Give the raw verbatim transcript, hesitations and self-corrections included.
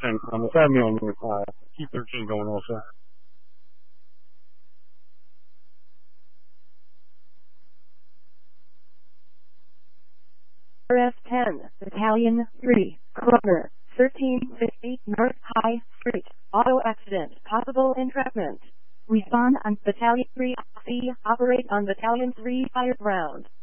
ten on the five millimeter fire. T thirteen going also. R F ten, Battalion three, corner, thirteen fifty North High Street, auto accident, possible entrapment. Respond on Battalion three, C, operate on Battalion three fire ground.